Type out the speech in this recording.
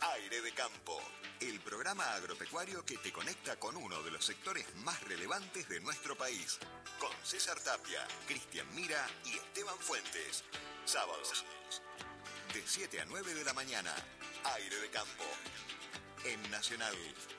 Aire de Campo, el programa agropecuario que te conecta con uno de los sectores más relevantes de nuestro país. Con César Tapia, Cristian Mira y Esteban Fuentes. Sábados, de 7 a 9 de la mañana. Aire de Campo, en Nacional